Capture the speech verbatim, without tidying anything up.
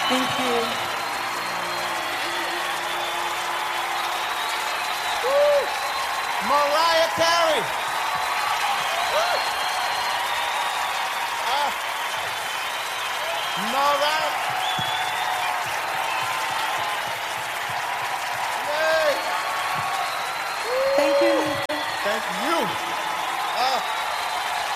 Thank you. Woo! Mariah Carey. Woo! Uh, Mariah. Yay! Thank you. Thank you.